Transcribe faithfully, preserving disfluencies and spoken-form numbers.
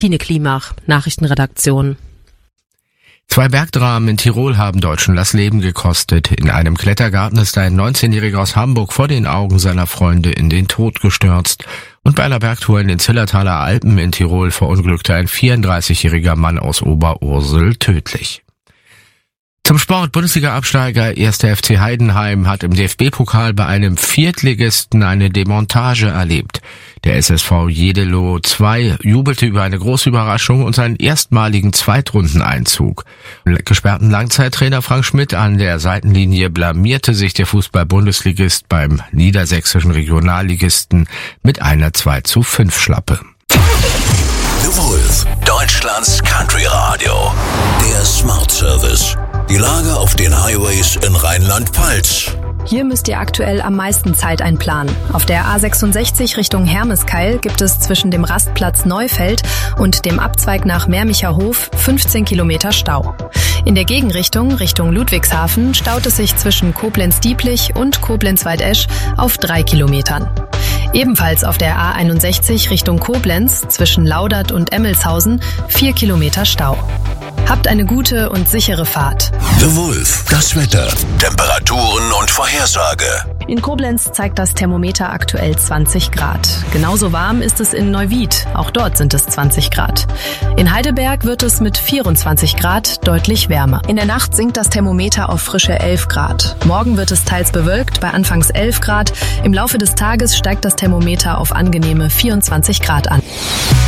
Tine Klimach, Nachrichtenredaktion. Zwei Bergdramen in Tirol haben Deutschen das Leben gekostet. In einem Klettergarten ist ein neunzehnjähriger aus Hamburg vor den Augen seiner Freunde in den Tod gestürzt. Und bei einer Bergtour in den Zillertaler Alpen in Tirol verunglückte ein vierunddreißigjähriger Mann aus Oberursel tödlich. Zum Sport: Bundesliga-Absteiger erster F C Heidenheim hat im D F B-Pokal bei einem Viertligisten eine Demontage erlebt. Der S S V Jeddelo zwei jubelte über eine große Überraschung und seinen erstmaligen Zweitrundeneinzug. Gesperrten Langzeittrainer Frank Schmidt an der Seitenlinie blamierte sich der Fußball-Bundesligist beim niedersächsischen Regionalligisten mit einer zwei zu fünf Schlappe. The Wolf, Deutschlands Country Radio. Der Smart Service. Die Lage auf den Highways in Rheinland-Pfalz. Hier müsst ihr aktuell am meisten Zeit einplanen. Auf der A sechsundsechzig Richtung Hermeskeil gibt es zwischen dem Rastplatz Neufeld und dem Abzweig nach Mermicher-Hof fünfzehn Kilometer Stau. In der Gegenrichtung, Richtung Ludwigshafen, staut es sich zwischen Koblenz-Dieblich und Koblenz-Waldesch auf drei Kilometern. Ebenfalls auf der A einundsechzig Richtung Koblenz zwischen Laudert und Emmelshausen vier Kilometer Stau. Habt eine gute und sichere Fahrt. The Wolf, das Wetter, Temperaturen und Vorhersage. In Koblenz zeigt das Thermometer aktuell zwanzig Grad. Genauso warm ist es in Neuwied, auch dort sind es zwanzig Grad. In Heidelberg wird es mit vierundzwanzig Grad deutlich wärmer. In der Nacht sinkt das Thermometer auf frische elf Grad. Morgen wird es teils bewölkt bei anfangs elf Grad. Im Laufe des Tages steigt das Thermometer auf angenehme vierundzwanzig Grad an.